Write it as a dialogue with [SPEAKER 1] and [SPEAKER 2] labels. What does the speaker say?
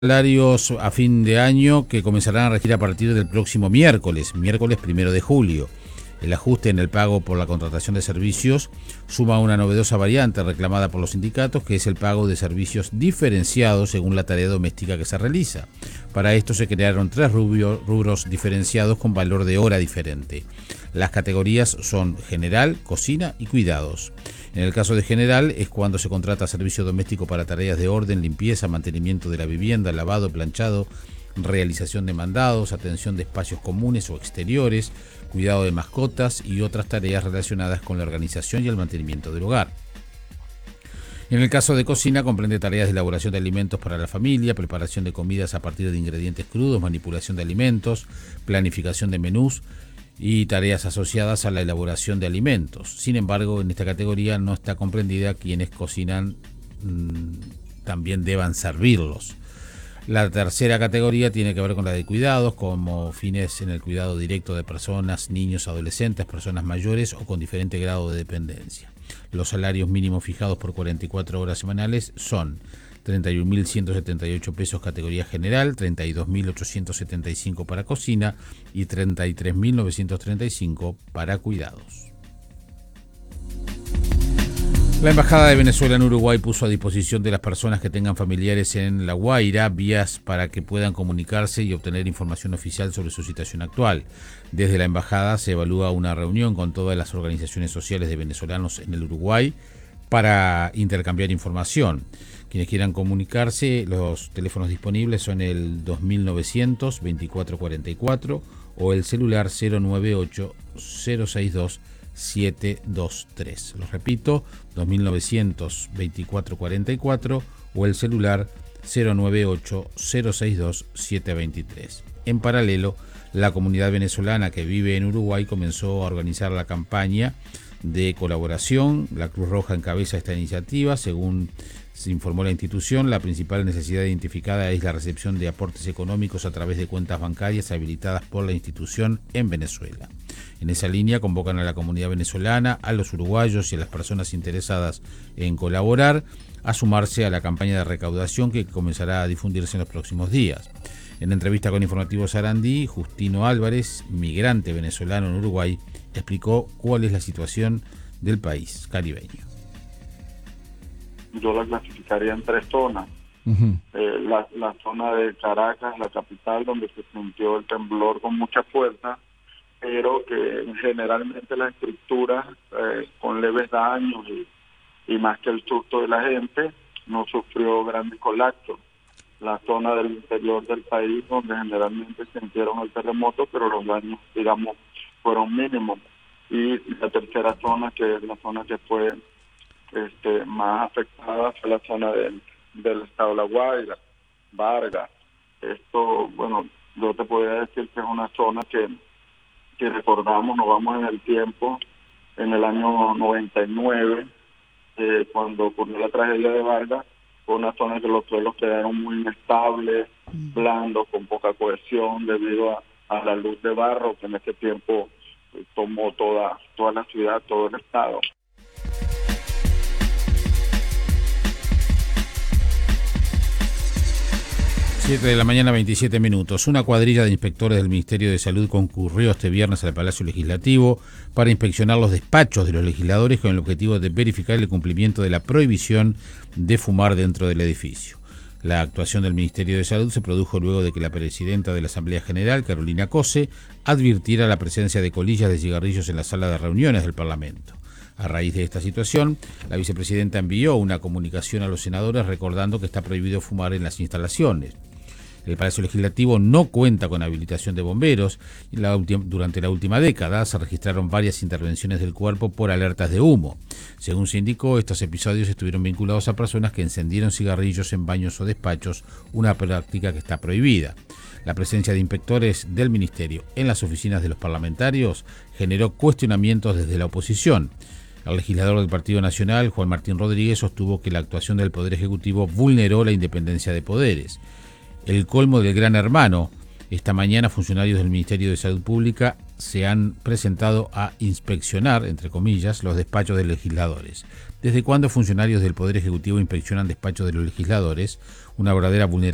[SPEAKER 1] Salarios a fin de año que comenzarán a regir a partir del próximo miércoles 1 de julio. El ajuste en el pago por la contratación de servicios suma una novedosa variante reclamada por los sindicatos, que es el pago de servicios diferenciados según la tarea doméstica que se realiza. Para esto se crearon 3 rubros diferenciados con valor de hora diferente. Las categorías son general, cocina y cuidados. En el caso de general es cuando se contrata servicio doméstico para tareas de orden, limpieza, mantenimiento de la vivienda, lavado, planchado, realización de mandados, atención de espacios comunes o exteriores, cuidado de mascotas y otras tareas relacionadas con la organización y el mantenimiento del hogar. En el caso de cocina comprende tareas de elaboración de alimentos para la familia, preparación de comidas a partir de ingredientes crudos, manipulación de alimentos, planificación de menús y tareas asociadas a la elaboración de alimentos. Sin embargo, en esta categoría no está comprendida quienes cocinan también deban servirlos. La tercera categoría tiene que ver con la de cuidados, como fines en el cuidado directo de personas, niños, adolescentes, personas mayores o con diferente grado de dependencia. Los salarios mínimos fijados por 44 horas semanales son 31.178 pesos categoría general, 32.875 para cocina y 33.935 para cuidados. La Embajada de Venezuela en Uruguay puso a disposición de las personas que tengan familiares en La Guaira vías para que puedan comunicarse y obtener información oficial sobre su situación actual. Desde la Embajada se evalúa una reunión con todas las organizaciones sociales de venezolanos en el Uruguay para intercambiar información. Quienes quieran comunicarse, los teléfonos disponibles son el 2900-2444 o el celular 098-062-723. Los repito, 2900-2444 o el celular 098-062-723. En paralelo, la comunidad venezolana que vive en Uruguay comenzó a organizar la campaña de colaboración. La Cruz Roja encabeza esta iniciativa. Según se informó la institución, la principal necesidad identificada es la recepción de aportes económicos a través de cuentas bancarias habilitadas por la institución en Venezuela. En esa línea convocan a la comunidad venezolana, a los uruguayos y a las personas interesadas en colaborar a sumarse a la campaña de recaudación que comenzará a difundirse en los próximos días. En entrevista con Informativo Sarandí, Justino Álvarez, migrante venezolano en Uruguay, explicó cuál es la situación del país caribeño.
[SPEAKER 2] Yo la clasificaría en 3 zonas. La zona de Caracas, la capital, donde se sintió el temblor con mucha fuerza, pero que generalmente la estructura con leves daños y más que el susto de la gente, no sufrió grandes colapsos. La zona del interior del país, donde generalmente sintieron el terremoto, pero los daños, digamos, fueron mínimos. Y la tercera zona, que es la zona que fue más afectada, fue la zona del estado de La Guaira, Vargas. Esto, bueno, yo te podría decir que es una zona que recordamos, nos vamos en el tiempo, en el año 99, cuando ocurrió la tragedia de Vargas. Fue una zona que los suelos quedaron muy inestables, blandos, con poca cohesión, debido a la luz de barro que en ese tiempo tomó toda la ciudad, todo el estado.
[SPEAKER 1] 7 de la mañana, 27 minutos. Una cuadrilla de inspectores del Ministerio de Salud concurrió este viernes al Palacio Legislativo para inspeccionar los despachos de los legisladores con el objetivo de verificar el cumplimiento de la prohibición de fumar dentro del edificio. La actuación del Ministerio de Salud se produjo luego de que la presidenta de la Asamblea General, Carolina Cose, advirtiera la presencia de colillas de cigarrillos en la sala de reuniones del Parlamento. A raíz de esta situación, la vicepresidenta envió una comunicación a los senadores recordando que está prohibido fumar en las instalaciones. El Palacio Legislativo no cuenta con habilitación de bomberos y durante la última década se registraron varias intervenciones del cuerpo por alertas de humo. Según se indicó, estos episodios estuvieron vinculados a personas que encendieron cigarrillos en baños o despachos, una práctica que está prohibida. La presencia de inspectores del Ministerio en las oficinas de los parlamentarios generó cuestionamientos desde la oposición. El legislador del Partido Nacional, Juan Martín Rodríguez, sostuvo que la actuación del Poder Ejecutivo vulneró la independencia de poderes. El colmo del gran hermano. Esta mañana funcionarios del Ministerio de Salud Pública se han presentado a inspeccionar, entre comillas, los despachos de legisladores. ¿Desde cuándo funcionarios del Poder Ejecutivo inspeccionan despachos de los legisladores? Una verdadera vulneración